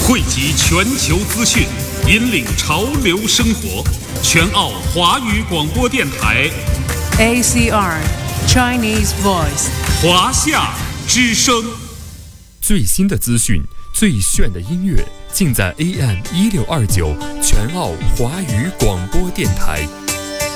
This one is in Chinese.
汇集全球资讯，引领潮流生活。全澳华语广播电台 ACR Chinese Voice 华夏之声。 最新的资讯，最炫的音乐，尽在AM 1629全澳华语广播电台。